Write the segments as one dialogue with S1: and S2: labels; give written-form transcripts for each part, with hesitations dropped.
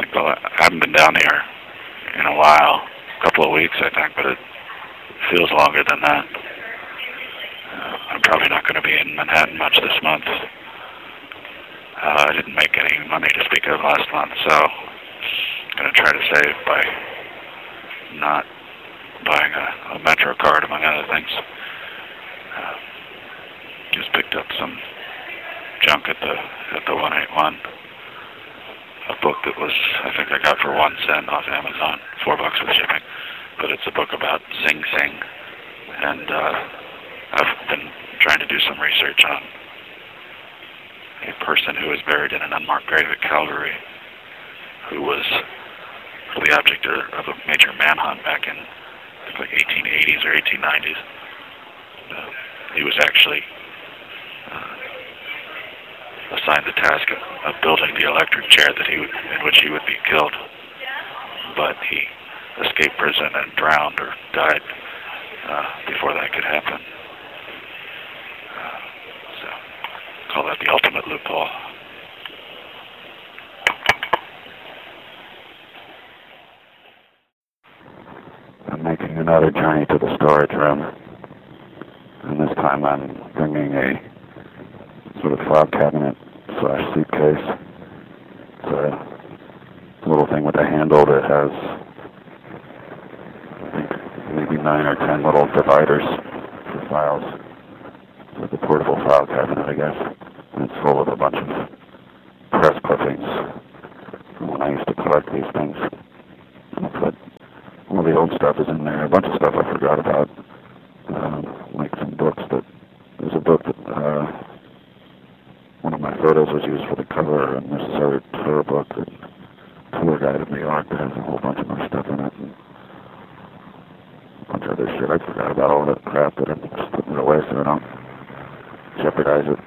S1: Well, I haven't been down here in a while, a couple of weeks, I think, but it feels longer than that. I'm probably not going to be in Manhattan much this month. I didn't make any money to speak of last month, so I'm going to try to save by not buying a Metro card, among other things. Just picked up some junk at the 181. A book that was, I think I got for 1 cent off Amazon, $4 with shipping. But it's a book about Sing Sing, and I've been trying to do some research on a person who was buried in an unmarked grave at Calgary, who was the object of a major manhunt back in, I think, like 1880s or 1890s. He was actually assigned the task of building the electric chair in which he would be killed, but he escaped prison and drowned or died before that could happen. So, call that the ultimate loophole.
S2: I'm making another journey to the storage room, and this time I'm bringing a sort of file cabinet / suitcase. It's a little thing with a handle that has, I think, maybe 9 or 10 little dividers for files. So it's a portable file cabinet, I guess. And it's full of a bunch of press clippings from when I used to collect these things. And I put all the old stuff is in there. A bunch of stuff I forgot about, like some books that, there's a book that one of my photos was used for the cover, and there's this other tour book that tour guide of New York that has a whole bunch of my stuff in it, and a bunch of other shit. I forgot about all that crap, that I'm just putting it away so I don't jeopardize it.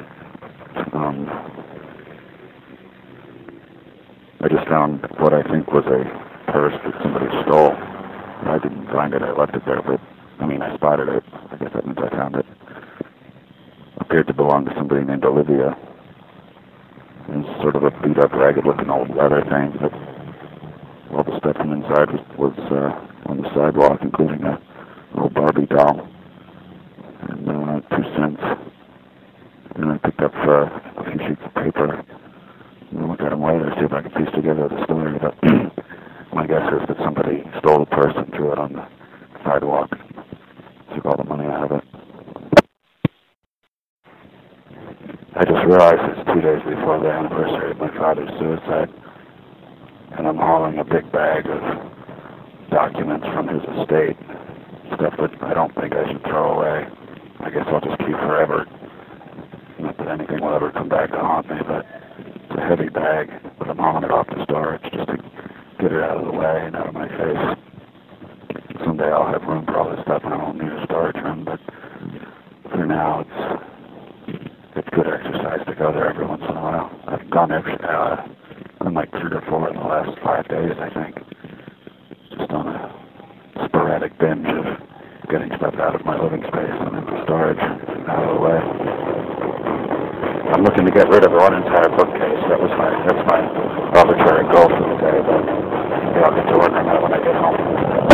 S2: I just found what I think was a purse that somebody stole. I didn't find it, I left it there, but I spotted it. I guess that means I found it. Appeared to belong to somebody named Olivia. It was sort of a beat-up, ragged-looking old leather thing, but all the stuff from inside was on the sidewalk, including a little Barbie doll and 2 cents. And I picked up a few sheets of paper. And I'll look at them later, see if I can piece together the story. But my guess is that somebody stole the purse and threw it on the sidewalk. Took all the money out of it. I just realized it's 2 days before the anniversary of my father's suicide, and I'm hauling a big bag of documents from his estate, stuff that I don't think I should throw away. I guess I'll just keep forever. Not that anything will ever come back to haunt me, but it's a heavy bag, but I'm hauling it off to storage just to get it out of the way and out of my face. Someday I'll have room for all this stuff and I won't need a storage room, but for now it's good exercise to go there every once in a while. I've gone like 3 or 4 in the last 5 days, I think. Just on a sporadic binge of getting stuff out of my living space and into storage, out of the way. I'm looking to get rid of one entire bookcase. That's my arbitrary goal for the day, but maybe I'll get to work on that when I get home.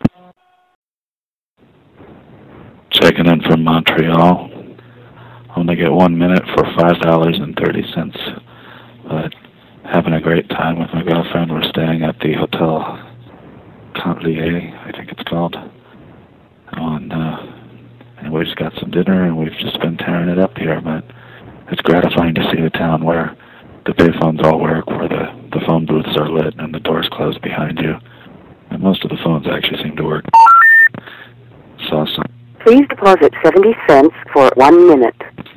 S1: Checking in from Montreal. Only get 1 minute for $5.30, but having a great time with my girlfriend. We're staying at the Hotel Cantelier, I think it's called, and we just got some dinner, and we've just been tearing it up here. But it's gratifying to see a town where the payphones all work, where the phone booths are lit and the doors close behind you, and most of the phones actually seem to work. Saw some.
S3: Please deposit 70 cents for 1 minute.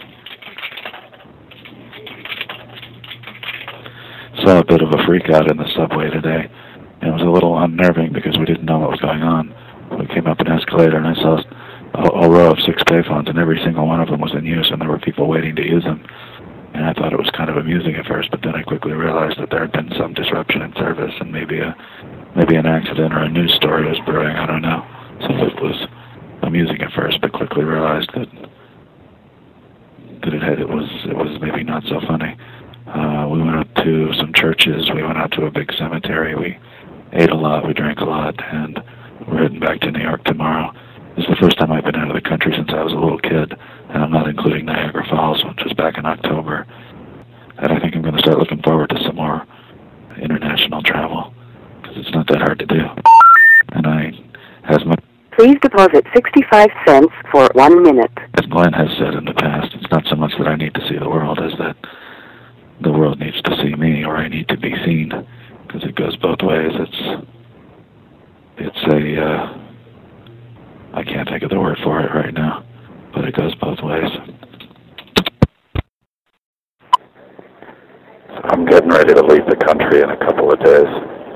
S1: Saw a bit of a freak out in the subway today. It was a little unnerving because we didn't know what was going on. We came up an escalator and I saw a row of 6 payphones, and every single one of them was in use, and there were people waiting to use them. And I thought it was kind of amusing at first, but then I quickly realized that there had been some disruption in service, and maybe an accident or a news story was brewing. I don't know. So it was amusing at first, but quickly realized that it was maybe not so funny. We went up to some
S2: churches. We went out to a big cemetery. We ate a lot. We drank a lot. And we're heading back to New York tomorrow. This is the first time I've been out of the country since I was a little kid. And I'm not including Niagara Falls, which was back in October. And I think I'm going to start looking forward to some more international travel, because it's not that hard to do. And I, as my...
S3: Please deposit 65 cents for 1 minute.
S2: As Glenn has said in the past, it's not so much that I need to see the world as that the world needs to see me, or I need to be seen, because it goes both ways. It's a, I can't think of the word for it right now, but it goes both ways. So I'm getting ready to leave the country in a couple of days.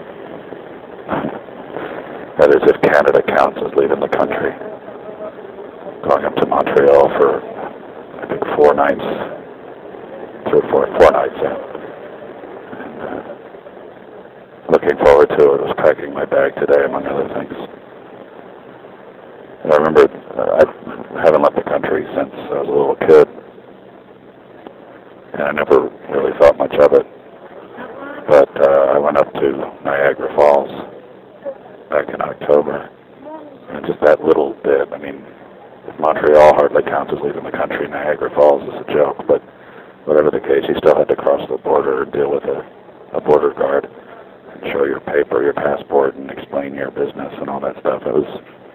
S2: That is, if Canada counts as leaving the country. Going up to Montreal for, I think, 4 nights. 4 nights, yeah. And looking forward to it. I was packing my bag today, among other things. And I remember I haven't left the country since I was a little kid. And I never really thought much of it. But I went up to Niagara Falls back in October, and just that little bit. I mean, Montreal hardly counts as leaving the country. Niagara Falls is a joke, but whatever the case, you still had to cross the border and deal with a border guard and show your paper, your passport, and explain your business and all that stuff. It was,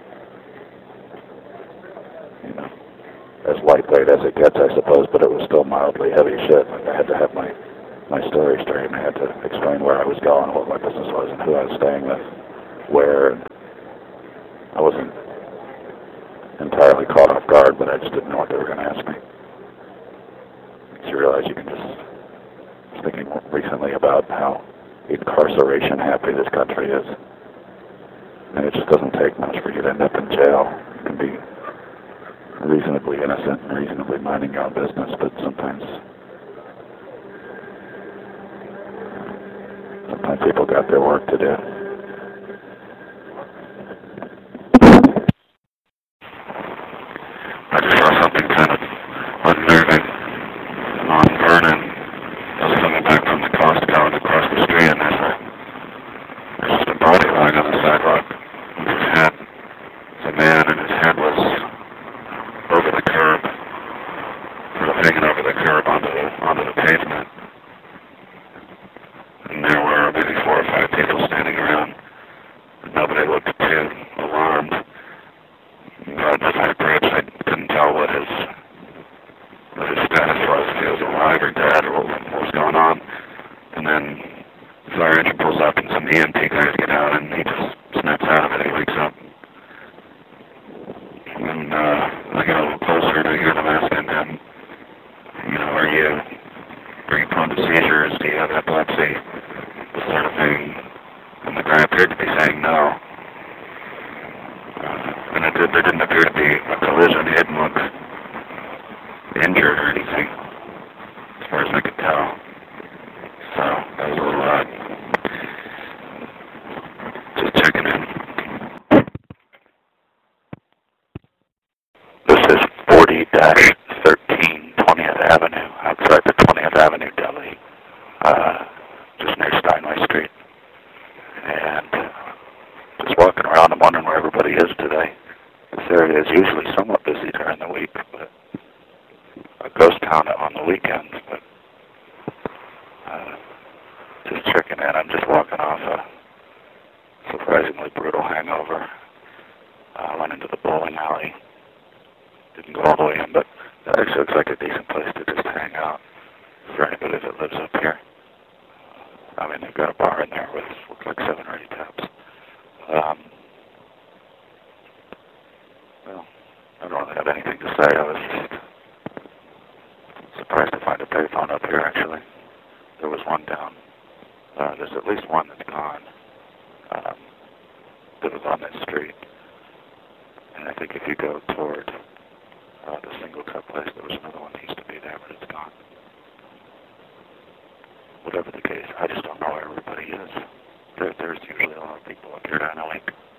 S2: you know, as lightweight as it gets, I suppose, but it was still mildly heavy shit. Like, I had to have my story straight, and I had to explain where I was going, what my business was, and who I was staying with, where. And I wasn't entirely caught off guard, but I just didn't know what they were going to ask me. So you realize you can just... I was thinking recently about how incarceration happy this country is. And it just doesn't take much for you to end up in jail. You can be reasonably innocent and reasonably minding your own business, but sometimes people got their work to do. I just saw something kind of unnerving on Vernon. I was coming back from the Costco and across the street, and there's just a body lying on the sidewalk with his head. It's a man, and his head was over the curb, sort of hanging over the curb onto the pavement. And there were maybe 4 or 5 people standing around. Nobody looked too alarmed. As I approached, I couldn't tell what his status was, if he was alive or dead, or what was going on. And then the fire engine pulls up, and some EMT guys get out, and he just snaps out of it. He wakes up. And I get a little closer, and I hear them asking him, you know, are you prone to seizures? Do you have epilepsy? This sort of thing. And the guy appeared to be saying no. And there didn't appear to be a collision. He didn't look injured or anything, as far as I could tell. So that was a little odd. Just checking in. This is 40-13 20th Avenue, outside the 20th Avenue Deli, just near Steinway Street. And just walking around, I'm wondering where everybody is today. This area is usually somewhat busy during the week, but a ghost town on the weekends. But just checking in. I'm just walking off a surprisingly brutal hangover. Went into the bowling alley. Didn't go all the way in, but it actually looks like a decent place to just hang out for anybody that lives up here. I mean, they've got a bar in there with looks like 7 or 8 taps. Well, I don't really have anything to say. I was just surprised to find a payphone up here, actually. There was one down. There's at least one that's gone. That was on this street. And I think if you go toward the single cup place, there was another one that used to be there, but it's gone. Whatever the case, I just don't know where everybody is. There's usually a lot of people up here during the week.